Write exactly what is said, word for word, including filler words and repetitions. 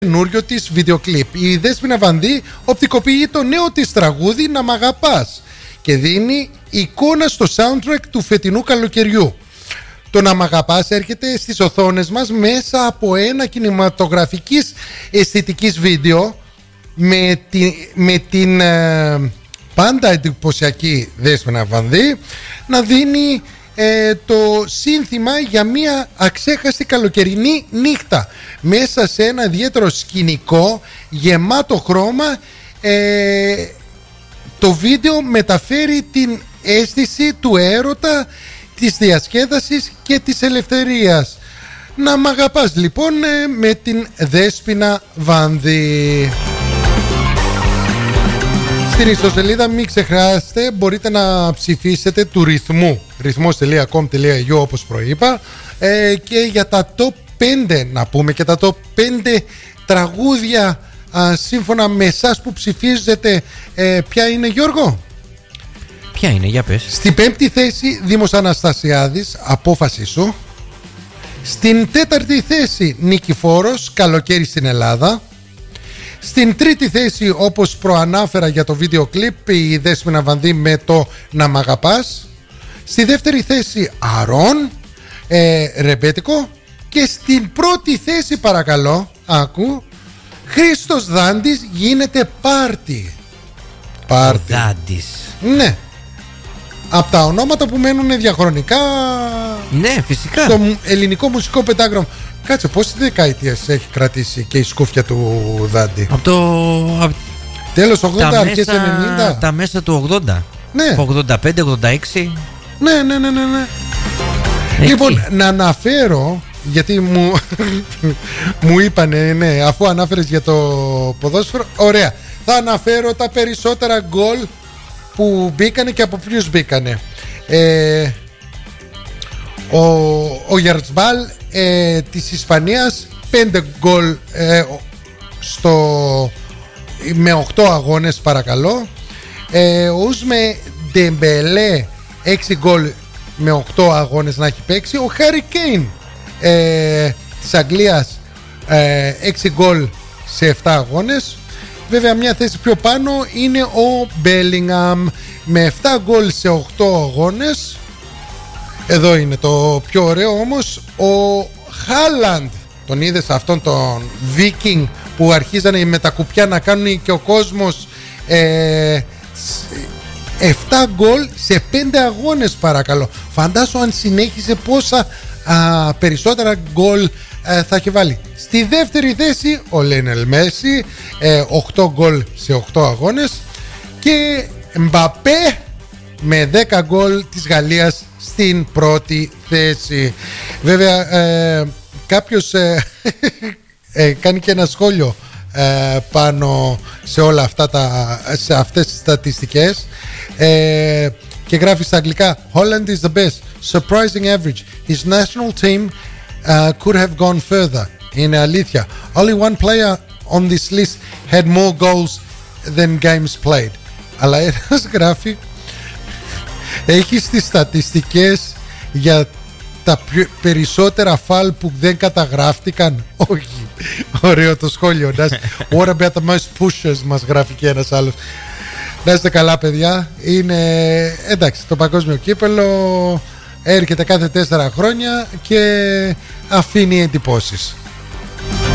καινούριο της βίντεο κλιπ. Η Δέσποινα Βανδύ οπτικοποιεί το νέο της τραγούδι «Να μ' αγαπάς» και δίνει εικόνα στο soundtrack του φετινού καλοκαιριού. Το «Να μ' αγαπάς» έρχεται στις οθόνες μας μέσα από ένα κινηματογραφικής αισθητικής βίντεο με την, με την ε, πάντα εντυπωσιακή Δέσποινα Βανδύ να δίνει ε, το σύνθημα για μια αξέχαστη καλοκαιρινή νύχτα μέσα σε ένα ιδιαίτερο σκηνικό γεμάτο χρώμα. ε, το βίντεο μεταφέρει την αίσθηση του έρωτα, της διασκέδασης και της ελευθερίας. Να μ' αγαπάς λοιπόν με την Δέσποινα Βανδύ. Στην ιστοσελίδα μην ξεχάσετε, μπορείτε να ψηφίσετε του ρυθμού ρυθμός τελεία κομ τελεία ι ο όπως προείπα, ε, και για τα top πέντε, να πούμε και τα top πέντε τραγούδια α, σύμφωνα με εσάς που ψηφίζετε. ε, Ποια είναι, Γιώργο? Ποια είναι, για πες. Στην πέμπτη θέση Δήμος Αναστασιάδης, Απόφαση σου. Στην τέταρτη θέση Νικηφόρος, Καλοκαίρι στην Ελλάδα. Στην τρίτη θέση, όπως προανάφερα για το βίντεο κλιπ, η Δέσποινα Βανδύ με το «Να μ' αγαπάς». Στη δεύτερη θέση Αρών, ε, Ρεμπέτικο. Και στην πρώτη θέση, παρακαλώ, άκου, Χρήστος Δάντης, Γίνεται πάρτι. Πάρτι. Δάντης. Ναι. Από τα ονόματα που μένουν διαχρονικά. Ναι, φυσικά. Στο ελληνικό μουσικό πεντάγραμμο. Κάτσε, πόσες δεκαετίες έχει κρατήσει και η σκούφια του Δάντη? Από το... απ... τέλος ογδόντα, αρχές ενενήντα. Τα μέσα του ογδόντα. Ναι. ογδόντα πέντε ογδόντα έξι. Ναι, ναι, ναι, ναι, ναι. Εκεί. Λοιπόν, να αναφέρω, γιατί μου, μου είπανε, ναι, αφού ανάφερες για το ποδόσφαιρο, ωραία, θα αναφέρω τα περισσότερα γκολ που μπήκανε και από ποιους μπήκανε. ε, Ο, ο Γιαρτσμπάλ ε, της Ισπανίας, πέντε γκολ ε, στο, με οκτώ αγώνες, παρακαλώ. ε, Ο Ούσμε Ντεμπελέ, έξι γκολ με οκτώ αγώνες να έχει παίξει. Ο Χάρι Κέιν ε, της Αγγλίας, ε, έξι γκολ σε επτά αγώνες. Βέβαια μια θέση πιο πάνω είναι ο Μπέλιγχαμ με επτά γκολ σε οκτώ αγώνες. Εδώ είναι το πιο ωραίο όμως. Ο Χάλαντ, τον είδες αυτόν τον Βίκινγκ που αρχίζανε με τα κουπιά να κάνουν και ο κόσμος, ε, επτά γκολ σε πέντε αγώνες, παρακαλώ. Φαντάσου αν συνέχισε πόσα α, περισσότερα γκολ α, θα έχει βάλει. Στη δεύτερη θέση ο Λιόνελ Μέση, ε, οκτώ γκολ σε οκτώ αγώνες. Και Μπαπέ με δέκα γκολ της Γαλλίας στην πρώτη θέση. Βέβαια ε, κάποιος ε, ε, κάνει και ένα σχόλιο ε, πάνω σε όλα αυτά τα, σε αυτές τις στατιστικές, ε, και γράφει στα αγγλικά: Holland is the best, surprising average. His national team uh, could have gone further. Είναι αλήθεια. Only one player on this list had more goals than games played. Αλλά ένας γράφει, έχει τις στατιστικές για τα περισσότερα φάλ που δεν καταγράφτηκαν. Όχι. Ωραίο το σχόλιο. What about the most pushers, μας γράφει και ένας άλλος. Να είστε καλά, παιδιά. Είναι εντάξει, το παγκόσμιο κύπελλο έρχεται κάθε τέσσερα χρόνια και αφήνει εντυπώσεις.